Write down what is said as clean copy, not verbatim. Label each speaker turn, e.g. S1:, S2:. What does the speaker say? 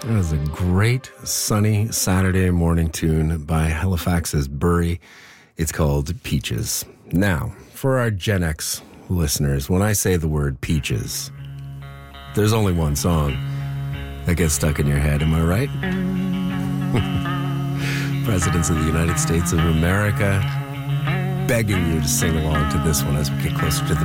S1: It was a great sunny Saturday morning tune by Halifax's Bury. It's called Peaches. Now, for our Gen X listeners, when I say the word peaches, there's only one song that gets stuck in your head. Am I right? Presidents of the United States of America begging you to sing along to this one as we get closer to the